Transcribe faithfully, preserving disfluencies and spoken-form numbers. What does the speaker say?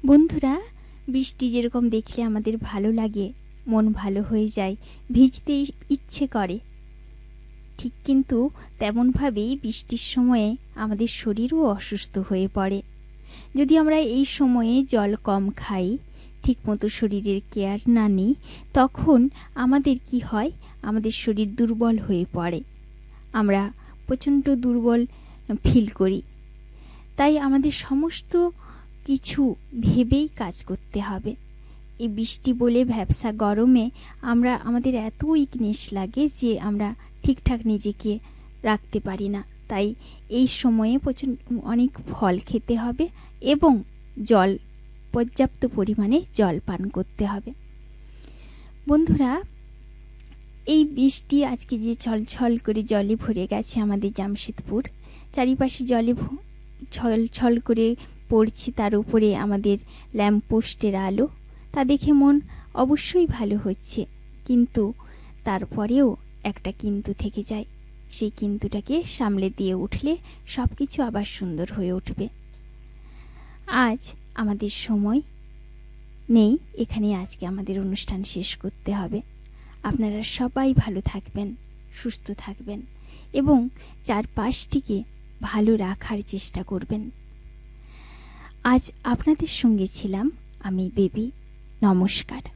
বন্ধুরা, বৃষ্টি যেরকম দেখলে আমাদের ভালো লাগে, মন ভালো হয়ে যায়, ভিজতে ইচ্ছে করে, ঠিক কিন্তু তেমনভাবেই বৃষ্টির সময়ে আমাদের শরীরও অসুস্থ হয়ে পড়ে। যদি আমরা এই সময়ে জল কম খাই, ঠিকমতো শরীরের কেয়ার না নিই, তখন আমাদের কি হয়, আমাদের শরীর দুর্বল হয়ে পড়ে, আমরা প্রচণ্ড দুর্বল ফিল করি। তাই আমাদের সমস্ত কিছু ভেবেই কাজ করতে হবে। এই বৃষ্টি বলে ভ্যাপসা গরমে আমরা আমাদের এত উইকনেস লাগে যে আমরা ঠিকঠাক নিজেকে রাখতে পারি না। তাই এই সময়ে প্রচুর অনেক ফল খেতে হবে এবং জল, পর্যাপ্ত পরিমাণে জল পান করতে হবে। বন্ধুরা, এই বৃষ্টি আজকে যে ছলছল করে জলে ভরে গেছে আমাদের জামশেদপুর, চারিপাশে জলে ছল ছল করে পড়ছে, তার উপরে আমাদের ল্যাম্পপোস্টের আলো, তা দেখে মন অবশ্যই ভালো হচ্ছে। কিন্তু তারপরেও একটা কিন্তু থেকে যায়, সেই কিন্তুটাকে সামলে দিয়ে উঠলে সব কিছু আবার সুন্দর হয়ে উঠবে। আজ আমাদের সময় নেই, এখানে আজকে আমাদের অনুষ্ঠান শেষ করতে হবে। আপনারা সবাই ভালো থাকবেন, সুস্থ থাকবেন এবং চারপাশটিকে ভালো রাখার চেষ্টা করবেন। আজ আপনাদের সঙ্গে ছিলাম আমি বেবি। নমস্কার।